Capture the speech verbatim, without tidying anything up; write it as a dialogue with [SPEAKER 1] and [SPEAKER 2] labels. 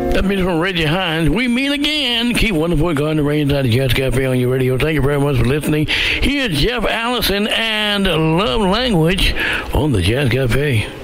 [SPEAKER 1] That means from Reggie Hines. We meet again. Keep wonderful God and the rain inside the Jazz Cafe on your radio. Thank you very much for listening. Here's Jeff Allison and Love Language on the Jazz Cafe.